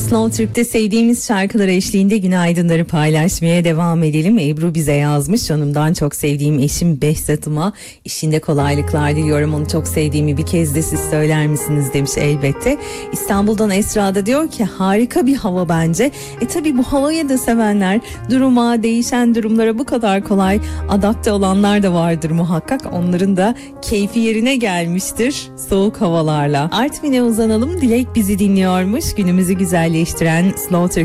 Slow Türk'te sevdiğimiz şarkılar eşliğinde günaydınları paylaşmaya devam edelim. Ebru bize yazmış. Canımdan çok sevdiğim eşim Behzat'ıma işinde kolaylıklar diliyorum. Onu çok sevdiğimi bir kez de siz söyler misiniz demiş elbette. İstanbul'dan Esra da diyor ki harika bir hava bence. Tabi bu havayı da sevenler, duruma, değişen durumlara bu kadar kolay adapte olanlar da vardır muhakkak. Onların da keyfi yerine gelmiştir soğuk havalarla. Artvin'e uzanalım. Dilek bizi dinliyormuş. Günümüzü güzelleştiren Slow Türk